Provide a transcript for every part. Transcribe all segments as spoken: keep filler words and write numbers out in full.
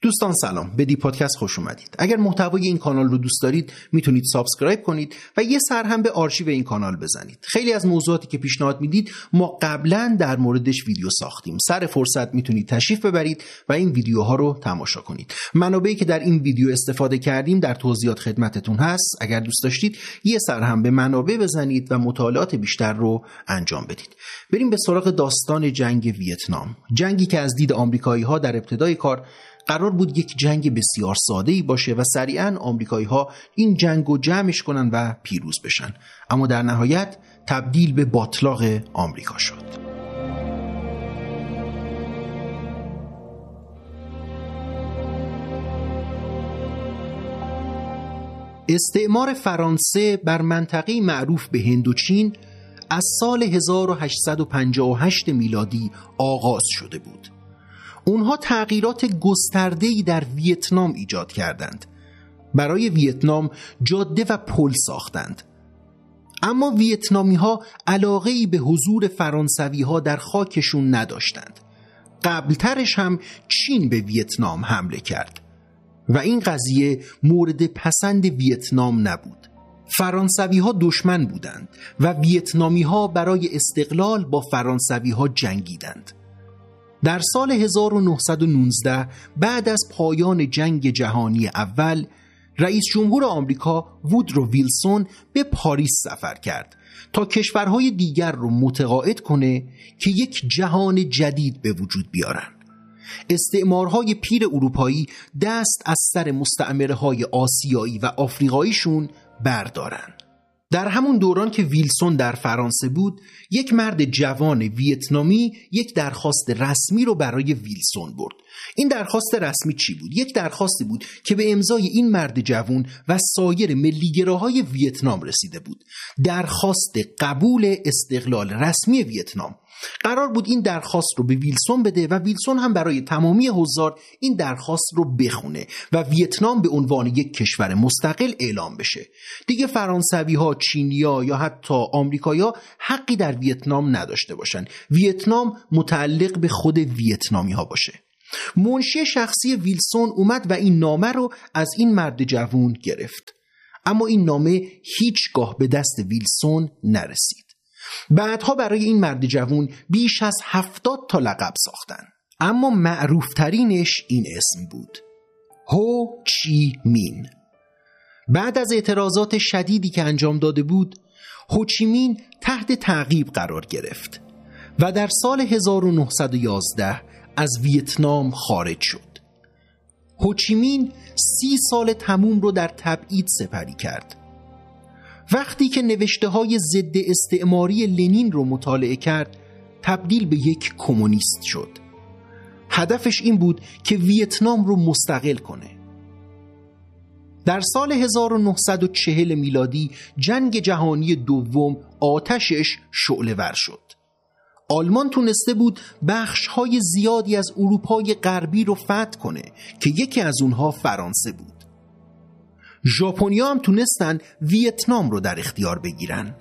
دوستان سلام، به دی پادکست خوش اومدید. اگر محتوای این کانال رو دوست دارید میتونید سابسکرایب کنید و یه سر هم به آرشیو این کانال بزنید. خیلی از موضوعاتی که پیشنهاد میدید ما قبلا در موردش ویدیو ساختیم. سر فرصت میتونید تشریف ببرید و این ویدیوها رو تماشا کنید. منابعی که در این ویدیو استفاده کردیم در توضیحات خدمتتون هست. اگر دوست داشتید یه سر هم به منابع بزنید و مطالعات بیشتر رو انجام بدید. بریم به سراغ داستان جنگ ویتنام. جنگی که از دید آمریکایی‌ها در ابتدای کار قرار بود یک جنگ بسیار ساده‌ای باشه و سریعاً آمریکایی‌ها این جنگو جمعش کنن و پیروز بشن، اما در نهایت تبدیل به باتلاق آمریکا شد. استعمار فرانسه بر منطقه معروف به هندوچین از سال هزار و هشتصد و پنجاه و هشت میلادی آغاز شده بود. اونها تغییرات گسترده‌ای در ویتنام ایجاد کردند. برای ویتنام جاده و پل ساختند. اما ویتنامی‌ها علاقه‌ای به حضور فرانسوی‌ها در خاکشون نداشتند. قبلترش هم چین به ویتنام حمله کرد و این قضیه مورد پسند ویتنام نبود. فرانسوی‌ها دشمن بودند و ویتنامی‌ها برای استقلال با فرانسوی‌ها جنگیدند. در سال هزار و نهصد و نوزده بعد از پایان جنگ جهانی اول، رئیس جمهور آمریکا وودرو ویلسون به پاریس سفر کرد تا کشورهای دیگر رو متقاعد کنه که یک جهان جدید به وجود بیارن. استعمارهای پیر اروپایی دست از سر مستعمره‌های آسیایی و آفریقاییشون بردارن. در همون دوران که ویلسون در فرانسه بود، یک مرد جوان ویتنامی یک درخواست رسمی رو برای ویلسون برد. این درخواست رسمی چی بود؟ یک درخواستی بود که به امضای این مرد جوان و سایر ملیگراهای ویتنام رسیده بود. درخواست قبول استقلال رسمی ویتنام. قرار بود این درخواست رو به ویلسون بده و ویلسون هم برای تمامی حضار این درخواست رو بخونه و ویتنام به عنوان یک کشور مستقل اعلام بشه. دیگه فرانسوی‌ها، چینی‌ها یا حتی آمریکایی‌ها حقی در ویتنام نداشته باشن. ویتنام متعلق به خود ویتنامی‌ها باشه. منشی شخصی ویلسون اومد و این نامه رو از این مرد جوان گرفت. اما این نامه هیچگاه به دست ویلسون نرسید. بعدها برای این مرد جوان بیش از هفتاد تا لقب ساختن، اما معروفترینش این اسم بود: هو چی مین. بعد از اعتراضات شدیدی که انجام داده بود، هو چی مین تحت تعقیب قرار گرفت و در سال هزار و نهصد و یازده از ویتنام خارج شد. هو چی مین سی سال تموم رو در تبعید سپری کرد. وقتی که نوشته‌های ضد استعماری لنین رو مطالعه کرد، تبدیل به یک کمونیست شد. هدفش این بود که ویتنام رو مستقل کنه. در سال هزار و نهصد و چهل میلادی جنگ جهانی دوم آتشش شعله‌ور شد. آلمان تونسته بود بخش‌های زیادی از اروپای غربی رو فتح کنه که یکی از اونها فرانسه بود. ژاپنی‌ها هم تونستن ویتنام رو در اختیار بگیرن.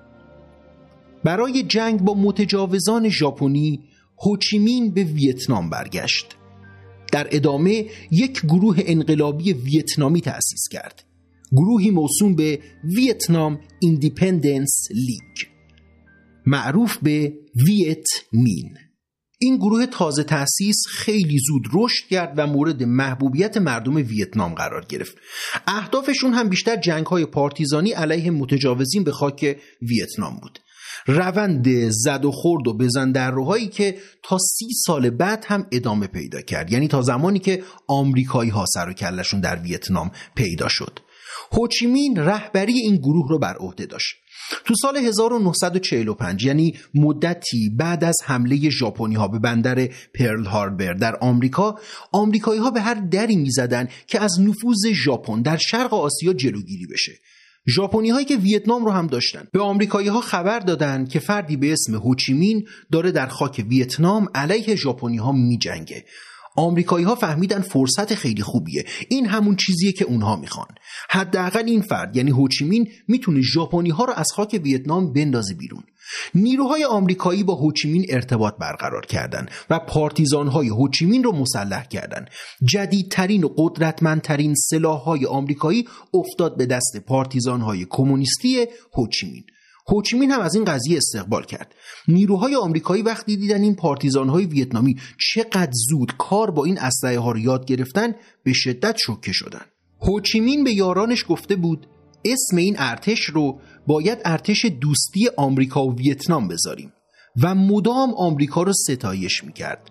برای جنگ با متجاوزان ژاپنی، هو چی مین به ویتنام برگشت. در ادامه یک گروه انقلابی ویتنامی تأسیس کرد. گروهی موسوم به ویتنام ایندیپندنس لیگ، معروف به ویت مین. این گروه تازه تأسیس خیلی زود رشد کرد و مورد محبوبیت مردم ویتنام قرار گرفت. اهدافشون هم بیشتر جنگ‌های پارتیزانی علیه متجاوزین به خاک ویتنام بود. روند زد و خورد و بزن در روهایی که تا سی سال بعد هم ادامه پیدا کرد، یعنی تا زمانی که آمریکایی‌ها سر و کله‌شون در ویتنام پیدا شد. هو چی مین رهبری این گروه رو بر عهده داشت. تو سال هزار و نهصد و چهل و پنج، یعنی مدتی بعد از حمله ژاپنی‌ها به بندر پرل هاربر در آمریکا، آمریکایی‌ها به هر دری می‌زدن که از نفوذ ژاپن در شرق آسیا جلوگیری بشه. ژاپنی‌هایی که ویتنام رو هم داشتن به آمریکایی‌ها خبر دادن که فردی به اسم هو چی مین داره در خاک ویتنام علیه ژاپنی‌ها می‌جنگه. آمریکایی‌ها فهمیدن فرصت خیلی خوبیه. این همون چیزیه که اونها میخوان. حداقل این فرد یعنی هوچیمین میتونه ژاپنی‌ها رو از خاک ویتنام بندازه بیرون. نیروهای آمریکایی با هوچیمین ارتباط برقرار کردند و پارتیزان‌های هوچیمین رو مسلح کردند. جدیدترین و قدرتمندترین سلاح‌های آمریکایی افتاد به دست پارتیزان‌های کمونیستی هوچیمین. هوچیمین هم از این قضیه استقبال کرد. نیروهای آمریکایی وقتی دیدن این پارتیزان‌های ویتنامی چقدر زود کار با این اسلحه‌ها رو یاد گرفتن، به شدت شوکه شدن. هوچیمین به یارانش گفته بود اسم این ارتش رو باید ارتش دوستی آمریکا و ویتنام بذاریم و مدام آمریکا رو ستایش میکرد.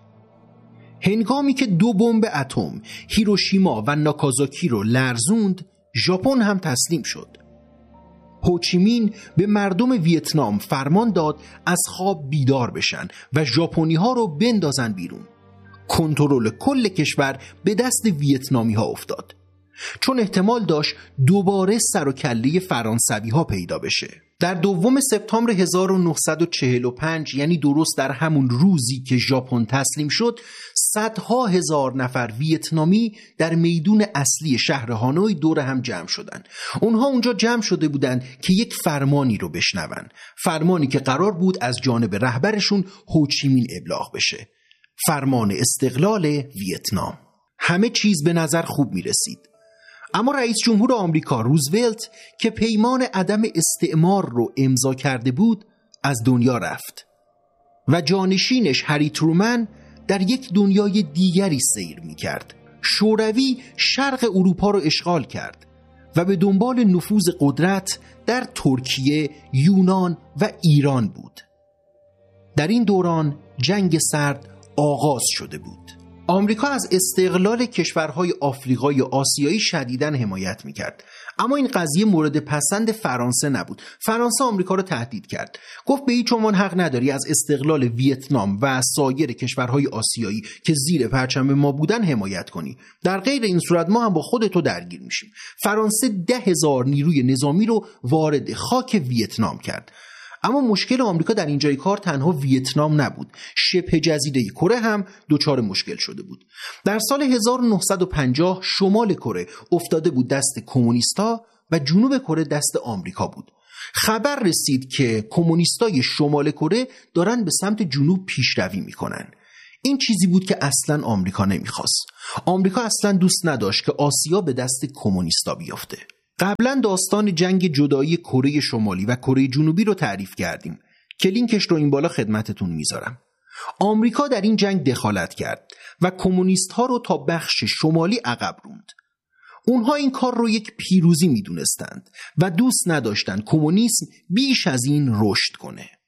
هنگامی که دو بمب اتم هیروشیما و ناکازاکی رو لرزوند، ژاپن هم تسلیم شد. هوچیمین به مردم ویتنام فرمان داد از خواب بیدار بشن و ژاپنی ها رو بندازن بیرون. کنترل کل کشور به دست ویتنامی ها افتاد، چون احتمال داشت دوباره سر و کله فرانسوی ها پیدا بشه. در دوم سپتامبر هزار و نهصد و چهل و پنج، یعنی درست در همون روزی که ژاپن تسلیم شد، صدها هزار نفر ویتنامی در میدون اصلی شهر هانوی دور هم جمع شدند. اونها اونجا جمع شده بودند که یک فرمانی رو بشنون، فرمانی که قرار بود از جانب رهبرشون هوچیمین ابلاغ بشه، فرمان استقلال ویتنام. همه چیز به نظر خوب می رسید، اما رئیس جمهور آمریکا روزولت که پیمان عدم استعمار رو امضا کرده بود از دنیا رفت و جانشینش هری ترومن در یک دنیای دیگری سیر می کرد. شوروی شرق اروپا رو اشغال کرد و به دنبال نفوذ قدرت در ترکیه، یونان و ایران بود. در این دوران جنگ سرد آغاز شده بود. آمریکا از استقلال کشورهای آفریقایی و آسیایی شدیداً حمایت میکرد، اما این قضیه مورد پسند فرانسه نبود. فرانسه آمریکا را تهدید کرد، گفت به هیچ عنوان حق نداری از استقلال ویتنام و سایر کشورهای آسیایی که زیر پرچم ما بودن حمایت کنی، در غیر این صورت ما هم با خودتو درگیر میشیم. فرانسه ده هزار نیروی نظامی رو وارد خاک ویتنام کرد. اما مشکل آمریکا در اینجای کار تنها ویتنام نبود، شبه جزیره کره هم دچار مشکل شده بود. در سال هزار و نهصد و پنجاه شمال کره افتاده بود دست کمونیستا و جنوب کره دست آمریکا بود. خبر رسید که کمونیستای شمال کره دارن به سمت جنوب پیشروی میکنن. این چیزی بود که اصلا آمریکا نمیخواست. آمریکا اصلا دوست نداشت که آسیا به دست کمونیستا بیفته. قبلا داستان جنگ جدایی کره شمالی و کره جنوبی رو تعریف کردیم که لینکش رو این بالا خدمتتون میذارم. آمریکا در این جنگ دخالت کرد و کمونیست ها رو تا بخش شمالی عقب روند. اونها این کار رو یک پیروزی میدونستند و دوست نداشتند کمونیسم بیش از این رشد کنه.